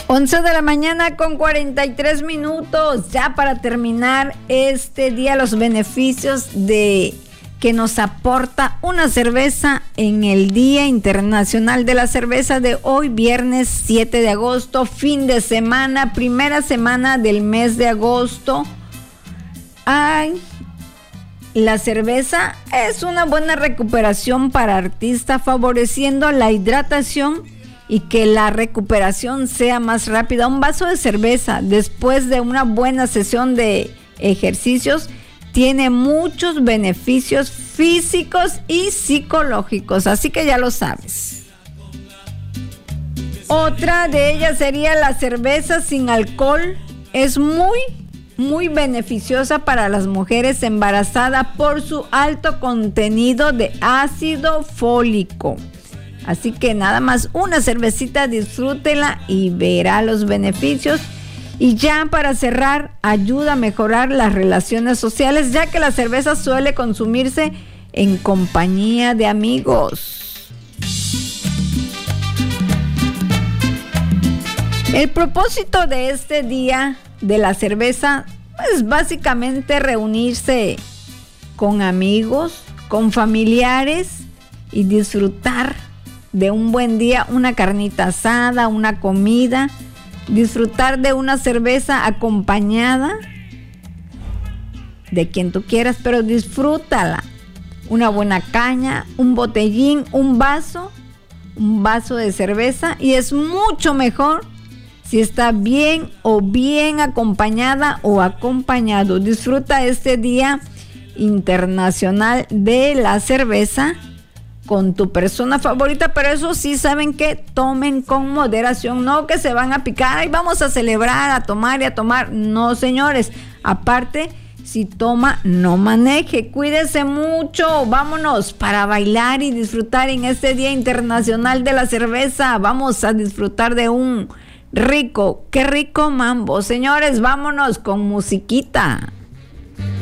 11 de la mañana con 43 minutos, ya para terminar este día, los beneficios de que nos aporta una cerveza en el Día Internacional de la Cerveza de hoy, viernes 7 de agosto, fin de semana, primera semana del mes de agosto. Ay, la cerveza es una buena recuperación para artistas, favoreciendo la hidratación y que la recuperación sea más rápida. Un vaso de cerveza después de una buena sesión de ejercicios tiene muchos beneficios físicos y psicológicos, así que ya lo sabes. Otra de ellas sería la cerveza sin alcohol. Es muy beneficiosa para las mujeres embarazadas por su alto contenido de ácido fólico. Así que nada más una cervecita, disfrútela y verá los beneficios. Y ya para cerrar, ayuda a mejorar las relaciones sociales, ya que la cerveza suele consumirse en compañía de amigos. El propósito de este día de la cerveza es básicamente reunirse con amigos, con familiares y disfrutar de un buen día, una carnita asada, una comida, disfrutar de una cerveza acompañada de quien tú quieras, pero disfrútala. Una buena caña, un botellín, un vaso de cerveza, y es mucho mejor si está bien acompañada o acompañado. Disfruta este Día Internacional de la Cerveza con tu persona favorita, pero eso sí, saben que tomen con moderación, no que se van a picar y vamos a celebrar, a tomar y a tomar. No, señores, aparte, si toma, no maneje, cuídese mucho. Vámonos para bailar y disfrutar en este Día Internacional de la Cerveza. Vamos a disfrutar de un qué rico mambo. Señores, vámonos con musiquita.